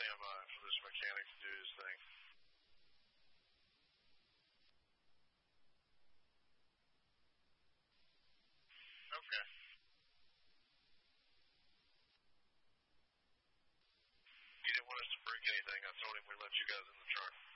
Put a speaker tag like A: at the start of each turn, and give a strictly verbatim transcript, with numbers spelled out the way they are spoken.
A: stand by for this mechanic to do his thing. Okay. He didn't want us to break anything. I told him we let you guys in the truck.